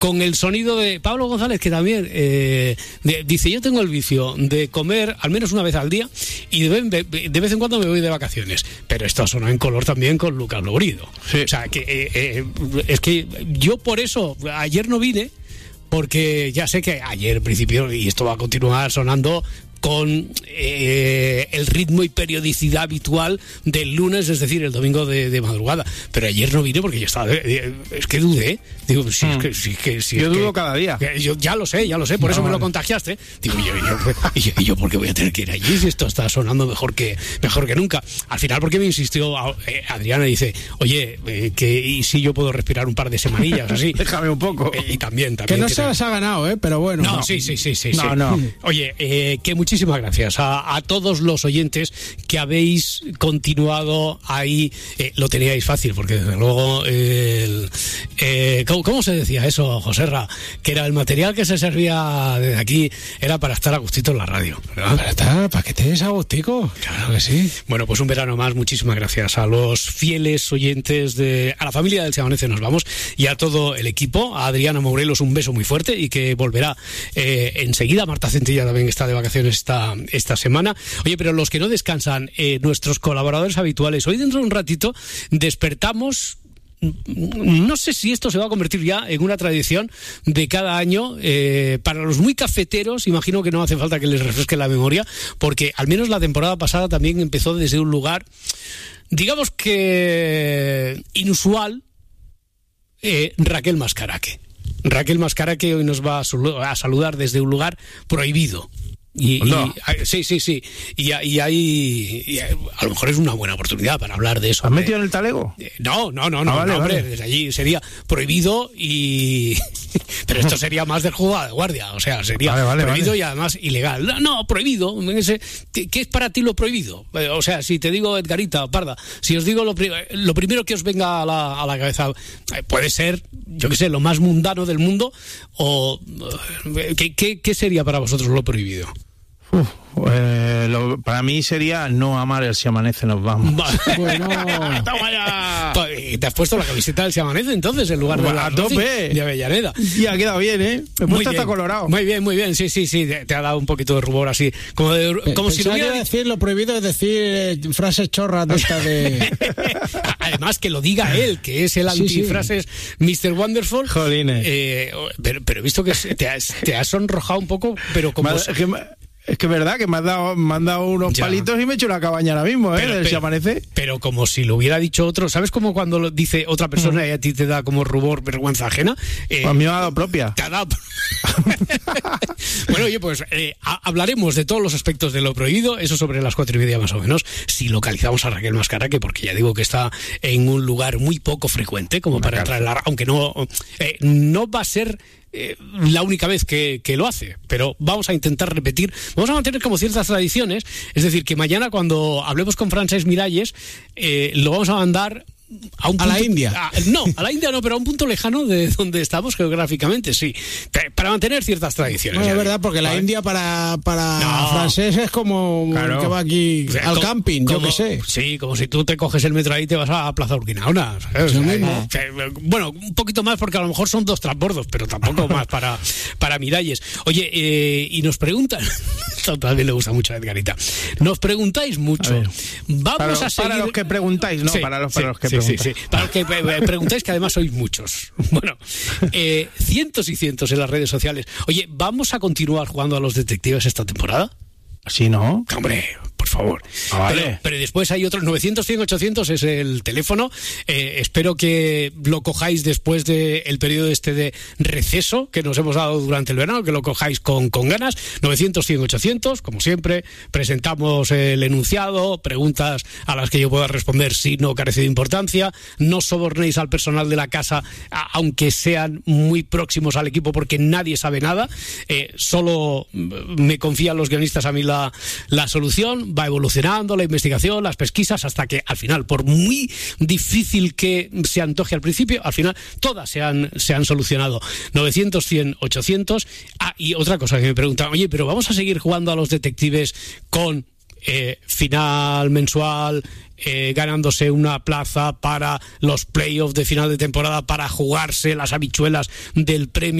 con el sonido de Pablo González, que también dice, yo tengo el vicio de comer al menos una vez al día y de vez en cuando me voy de vacaciones. Pero esto sonó en color también con Lucas Logrido. Sí. O sea, que es que yo por eso ayer no vine, porque ya sé que ayer en principio, y esto va a continuar sonando con el ritmo y periodicidad habitual del lunes, es decir, el domingo de madrugada. Pero ayer no vine porque yo estaba... es que dudé. Digo, yo dudo cada día. Yo ya lo sé, por eso me lo contagiaste. Digo, yo ¿por qué voy a tener que ir allí si esto está sonando mejor que nunca? Al final, porque me insistió Adriana, dice, oye, ¿y si yo puedo respirar un par de semanillas así? Déjame un poco. Y también. Que no se las ha ganado, pero bueno. No, sí. No. Oye, que muchísimas gracias a todos los oyentes que habéis continuado ahí. Lo teníais fácil, porque desde luego ¿cómo se decía eso, Joserra? Que era el material que se servía desde aquí, era para estar a gustito en la radio, ¿verdad? Para que te des a gustico. Claro que sí. Bueno, pues un verano más, muchísimas gracias a los fieles oyentes a la familia del Se Amanece Nos Vamos y a todo el equipo. A Adriana Morelos un beso muy fuerte y que volverá enseguida. Marta Centilla también está de vacaciones esta semana. Oye, pero los que no descansan, nuestros colaboradores habituales, hoy dentro de un ratito despertamos. No sé si esto se va a convertir ya en una tradición de cada año. Para los muy cafeteros, imagino que no hace falta que les refresque la memoria, porque al menos la temporada pasada también empezó desde un lugar, digamos que inusual. Raquel Mascaraque. Raquel Mascaraque hoy nos va a saludar desde un lugar prohibido. Sí. Y ahí a lo mejor es una buena oportunidad para hablar de eso. ¿Has metido en el talego? No, hombre, desde allí sería prohibido pero esto sería más del juzgado de guardia, o sea, sería prohibido y además ilegal. No, prohibido. ¿Qué es para ti lo prohibido? O sea, si te digo Edgarita o Parda, si os digo lo primero que os venga a la cabeza, puede ser, yo qué sé, lo más mundano del mundo, o ¿qué sería para vosotros lo prohibido? Para mí sería no amar el Se Amanece Nos Vamos. Bueno, toma ya. ¿Te has puesto la camiseta del Se Amanece entonces en lugar de la a tope de Avellaneda? Y ha quedado bien, Me he puesto hasta colorado. Muy bien, sí, te ha dado un poquito de rubor así, como si lo hubiera decir lo prohibido es decir frases chorras de esta de... Además que lo diga él, que es el antifrases Mr. Wonderful. Jolines. Pero he visto que te has sonrojado un poco, pero como... Es que es verdad que me han dado unos palitos y me he hecho una cabaña ahora mismo, Se Amanece. Pero como si lo hubiera dicho otro, ¿sabes como cuando lo dice otra persona y a ti te da como rubor, vergüenza ajena? A mí me ha dado propia. Te ha dado... Bueno, oye, pues hablaremos de todos los aspectos de lo prohibido, eso sobre las 4:30 más o menos, si localizamos a Raquel Mascaraque, porque ya digo que está en un lugar muy poco frecuente como para entrar en la... Aunque no va a ser... la única vez que lo hace, pero vamos a intentar repetir, vamos a mantener como ciertas tradiciones, es decir, que mañana cuando hablemos con Francesc Miralles lo vamos a mandar a la India. A la India no, pero a un punto lejano de donde estamos geográficamente, sí. Para mantener ciertas tradiciones. No, es verdad, porque la India para Francesc es como que va aquí al camping, yo qué sé. Sí, como si tú te coges el metro ahí y te vas a Plaza Urquinaona, ¿sabes? Bueno, un poquito más porque a lo mejor son 2 transbordos, pero tampoco más para Miralles. Oye, y nos preguntan, esto también le gusta mucho a Edgarita, nos preguntáis mucho. Vamos a seguir... Para los que preguntáis, no, para los que preguntáis. Sí. Para los que preguntáis, que además sois muchos. Bueno, cientos y cientos en las redes sociales. Oye, ¿vamos a continuar jugando a los detectives esta temporada? Sí, ¿no? Hombre, por favor. Vale. Pero después hay otros 900-100-800 es el teléfono. Espero que lo cojáis después del periodo de receso que nos hemos dado durante el verano, que lo cojáis con ganas. 900-100-800, como siempre, presentamos el enunciado, preguntas a las que yo pueda responder si no carece de importancia. No sobornéis al personal de la casa, aunque sean muy próximos al equipo, porque nadie sabe nada. Solo me confían los guionistas a mí la solución. Va evolucionando la investigación, las pesquisas, hasta que al final, por muy difícil que se antoje al principio, al final todas se han solucionado. 900-100-800. Y otra cosa que me preguntan, oye, pero vamos a seguir jugando a los detectives con final mensual, ganándose una plaza para los playoffs de final de temporada, para jugarse las habichuelas del premio